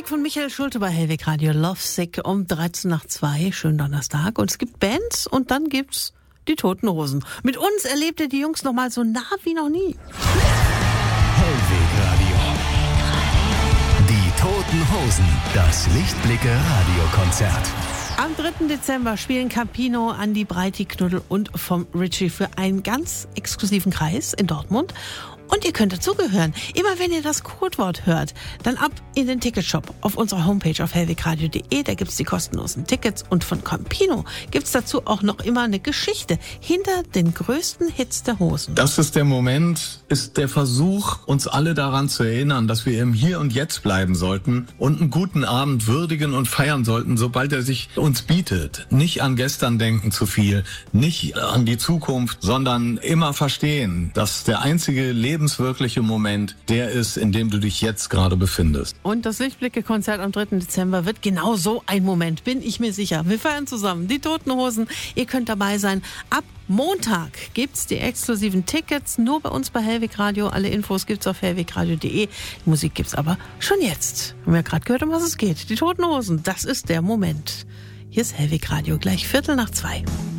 Musik von Michael Schulte bei Hellweg Radio. Lovesick um 13 nach 2. Schönen Donnerstag. Und es gibt Bands und dann gibt's die Toten Hosen. Mit uns erlebt ihr die Jungs noch mal so nah wie noch nie. Hellweg Radio. Die Toten Hosen. Das Lichtblicke-Radiokonzert. Am 3. Dezember spielen Campino, Andi Breiti, Knuddel und vom Richie für einen ganz exklusiven Kreis in Dortmund. Und ihr könnt dazugehören. Immer wenn ihr das Codewort hört, dann ab in den Ticketshop auf unserer Homepage auf hellwegradio.de. Da gibt's die kostenlosen Tickets. Und von Campino gibt's dazu auch noch immer eine Geschichte hinter den größten Hits der Hosen. Das ist der Moment, ist der Versuch, uns alle daran zu erinnern, dass wir im Hier und Jetzt bleiben sollten und einen guten Abend würdigen und feiern sollten, sobald er sich uns bietet. Nicht an gestern denken zu viel, nicht an die Zukunft, sondern immer verstehen, dass der einzige lebenswirkliche Moment der ist, in dem du dich jetzt gerade befindest. Und das Lichtblicke-Konzert am 3. Dezember wird genau so ein Moment, bin ich mir sicher. Wir feiern zusammen die Toten Hosen. Ihr könnt dabei sein. Ab Montag gibt's die exklusiven Tickets nur bei uns bei Hellweg Radio. Alle Infos gibt's auf hellwegradio.de. Die Musik gibt's aber schon jetzt. Wir haben ja gerade gehört, um was es geht. Die Toten Hosen, das ist der Moment. Hier ist Hellweg Radio, gleich 1:45.